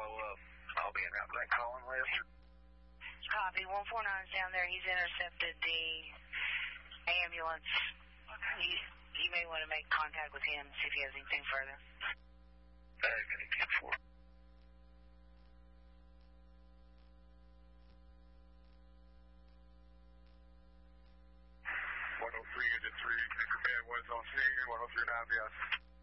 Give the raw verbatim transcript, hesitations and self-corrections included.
follow up. I'll be in route to that calling list. Copy. one four nine's down there. He's intercepted the ambulance. You, you may want to make contact with him, see if he has anything further. Very good. ten four. one oh three, unit three, command was on scene, one oh three nine, yes.